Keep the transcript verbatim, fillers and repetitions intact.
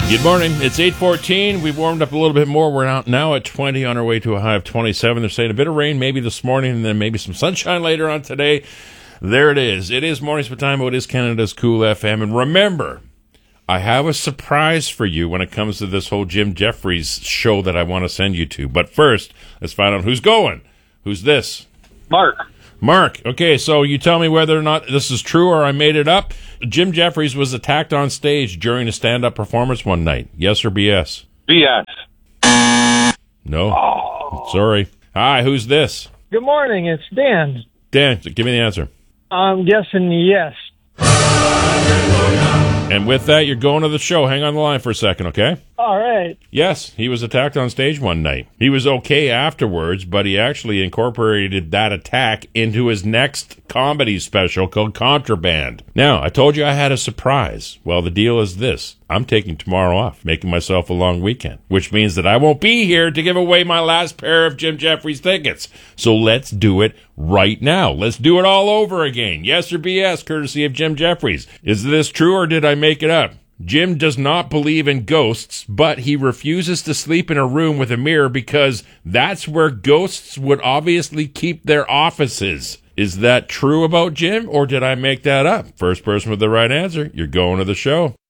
Good morning. It's eight fourteen. We've warmed up a little bit more. We're out now at twenty on our way to a high of twenty-seven. They're saying a bit of rain maybe this morning and then maybe some sunshine later on today. There it is. It is Mornings with Time. It is Canada's Cool F M. And remember, I have a surprise for you when it comes to this whole Jim Jeffries show that I want to send you to. But first, let's find out who's going. Who's this? Mark. Mark. Okay, so you tell me whether or not this is true or I made it up. Jim Jeffries was attacked on stage during a stand-up performance one night. Yes or B S? B S. No. Oh. Sorry. Hi, who's this? Good morning, it's Dan. Dan, give me the answer. I'm guessing yes. And with that, you're going to the show. Hang on the line for a second, okay? All right. Yes, he was attacked on stage one night. He was okay afterwards, but he actually incorporated that attack into his next comedy special called Contraband. Now, I told you I had a surprise. Well, the deal is this. I'm taking tomorrow off, making myself a long weekend, which means that I won't be here to give away my last pair of Jim Jeffries tickets. So let's do it right now. Let's do it all over again. Yes or B S, courtesy of Jim Jeffries. Is this true or did I make it up? Jim does not believe in ghosts, but he refuses to sleep in a room with a mirror because that's where ghosts would obviously keep their offices. Is that true about Jim, or did I make that up? First person with the right answer, you're going to the show.